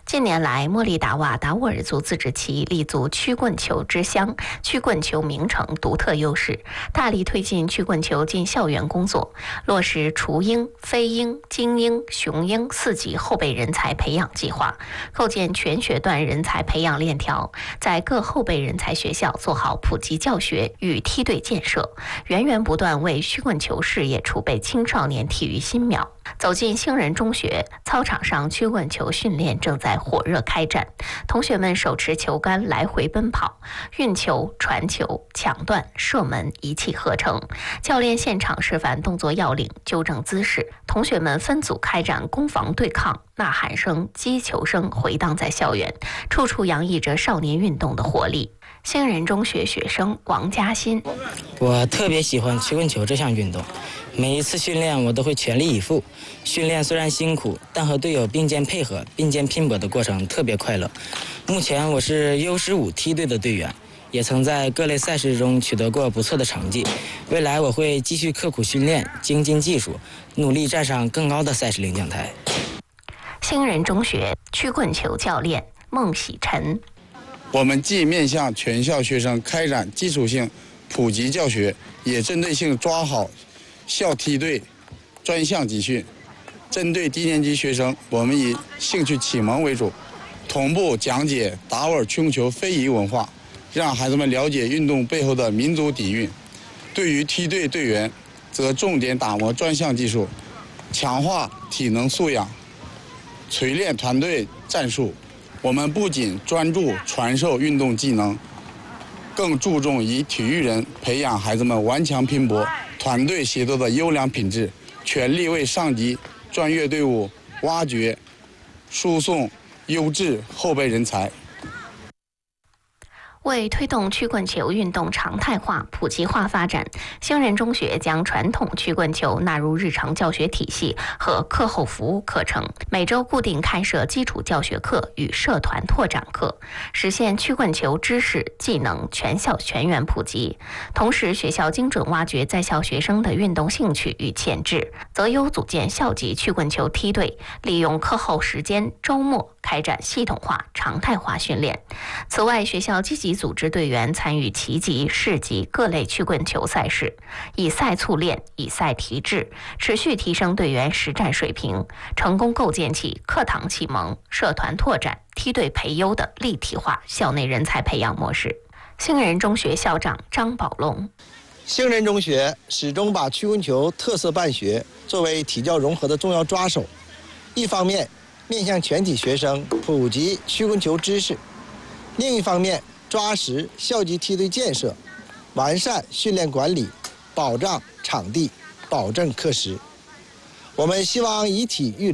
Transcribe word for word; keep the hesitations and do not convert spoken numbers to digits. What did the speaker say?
近年来，莫里达瓦达斡尔族自治旗立足曲棍球之乡、曲棍球名城独特优势，大力推进曲棍球进校园工作，落实雏鹰、飞鹰、精英、雄鹰四级后备人才培养计划，构建全学段人才培养链条，在各后备人才学校做好普及教学与梯队建设，源源不断为曲棍球事业储备青少年体育新苗。走进兴仁中学，操场上曲棍球训练正在火热开展，同学们手持球杆来回奔跑，运球、传球、抢断、射门一气呵成。教练现场示范动作要领，纠正姿势，同学们分组开展攻防对抗，呐喊声、击球声回荡在校园，处处洋溢着少年运动的活力。兴仁中学学生王嘉欣， 我特别喜欢曲棍球这项运动，每一次训练我都会全力以赴。训练虽然辛苦，但和队友并肩配合、并肩拼搏的过程特别快乐。目前我是 U 十五 梯队的队员，也曾在各类赛事中取得过不错的成绩。未来我会继续刻苦训练，精进技术，努力站上更高的赛事领奖台。 兴仁中学曲棍球教练孟喜晨， 我们既面向全校学生开展基础性普及教学，也针对性抓好校梯队专项集训。针对低年级学生，我们以兴趣启蒙为主，同步讲解达斡尔曲棍球非遗文化，让孩子们了解运动背后的民族底蕴。对于梯队队员，则重点打磨专项技术，强化体能素养，锤炼团队战术。我们不仅专注传授运动技能，更注重以体育人培养孩子们顽强拼搏、团队协作的优良品质，全力为上级专业队伍挖掘、输送优质后备人才。 为推动曲棍球运动常态化、普及化发展，兴仁中学将传统曲棍球纳入日常教学体系和课后服务课程，每周固定开设基础教学课与社团拓展课，实现曲棍球知识、技能全校全员普及。同时，学校精准挖掘在校学生的运动兴趣与潜质，择优组建校级曲棍球梯队，利用课后时间、周末开展系统化、常态化训练。此外，学校积极组织队员参与旗级、市级各类曲棍球赛事，以赛促练，以赛提质，持续提升队员实战水平，成功构建起课堂启蒙、社团拓展、梯队培优的立体化校内人才培养模式。兴仁中学校长张宝龙， 兴仁中学始终把曲棍球特色办学作为体教融合的重要抓手，一方面面向全体学生普及曲棍球知识，另一方面抓实校级梯队建设，完善训练管理，保障场地，保证课时。我们希望以体育人